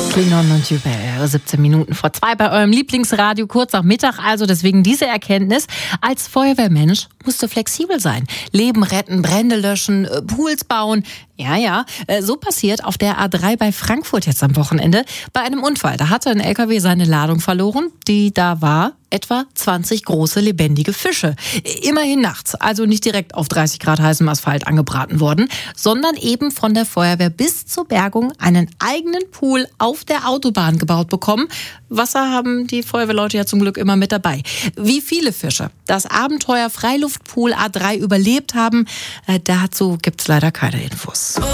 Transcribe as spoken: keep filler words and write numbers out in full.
Klingon und Jubel, siebzehn Minuten vor zwei bei eurem Lieblingsradio, kurz nach Mittag. Also deswegen diese Erkenntnis: Als Feuerwehrmensch musst du flexibel sein. Leben retten, Brände löschen, Pools bauen. Ja, ja, so passiert auf der A drei bei Frankfurt jetzt am Wochenende bei einem Unfall. Da hatte ein L K W seine Ladung verloren, die da war etwa zwanzig große lebendige Fische. Immerhin nachts, also nicht direkt auf dreißig Grad heißem Asphalt angebraten worden, sondern eben von der Feuerwehr bis zur Bergung einen eigenen Pool auf der Autobahn gebaut bekommen. Wasser haben die Feuerwehrleute ja zum Glück immer mit dabei. Wie viele Fische das Abenteuer Freiluftpool A drei überlebt haben, dazu gibt's leider keine Infos.